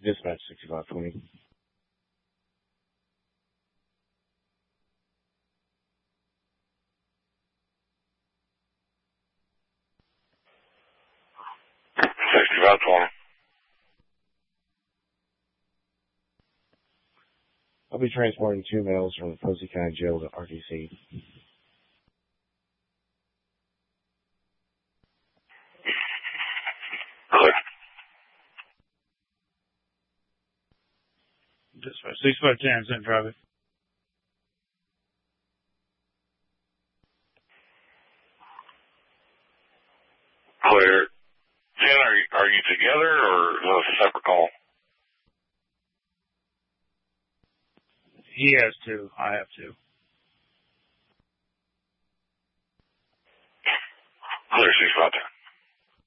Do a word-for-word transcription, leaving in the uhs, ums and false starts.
Dispatch sixty-five twenty. sixty-five twenty. I'll be transporting two males from the Posey County Jail to R T C. Clear. Dispatch sixty-five ten, send traffic. Clear. Jen, are you, are you together or is this a separate call? He has two. I have two. Clear, sixty-five ten.